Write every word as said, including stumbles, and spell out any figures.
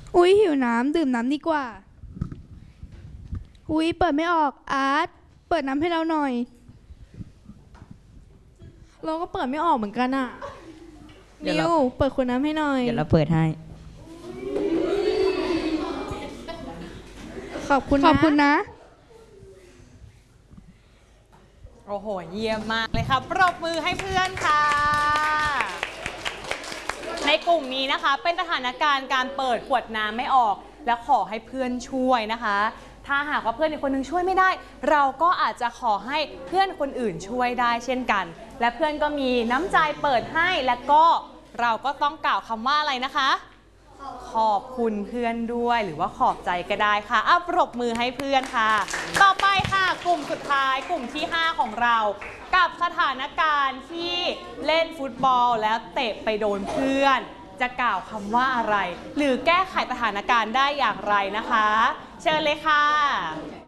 อุ้ยหิวน้ำดื่มน้ำดีกว่าอุ้ยเปิดไม่ออกอาร์ตเปิดน้ำให้เราหน่อยเราก็เปิดไม่ออกเหมือนกันอะเดี๋นิยวเราวเปิดขวดน้ำให้หน่อยเดี๋ยวเราเปิดให้ขอบคุณนะขอบคุณนะโอ้โห เยี่ยมมากเลยค่ะปรบมือให้เพื่อนค่ะ ในกลุ่มนี้นะคะเป็นสถานการณ์การเปิดขวดน้ำไม่ออก และขอให้เพื่อนช่วยนะคะ ถ้าหากว่าเพื่อนอีกคนนึงช่วยไม่ได้ เราก็อาจจะขอให้เพื่อนคนอื่นช่วยได้เช่นกัน และเพื่อนก็มีน้ำใจเปิดให้และก็เราก็ต้องกล่าวคำว่าอะไรนะคะ ขอบคุณเพื่อนด้วยหรือว่าขอบใจก็ได้ค่ะอ่ะปรบมือให้เพื่อนค่ะ ต่อไปค่ะกลุ่มสุดท้ายกลุ่มที่ห้าของเรา กับสถานการณ์ที่เล่นฟุตบอลแล้วเตะไปโดนเพื่อน จะกล่าวคำว่าอะไร หรือแก้ไขสถานการณ์ได้อย่างไรนะคะ เชิญเลยค่ะ